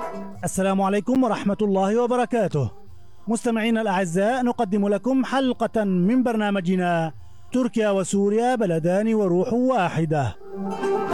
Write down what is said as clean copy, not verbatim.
السلام عليكم ورحمة الله وبركاته. مستمعينا الأعزاء، نقدم لكم حلقة من برنامجنا تركيا وسوريا بلدان وروح واحدة.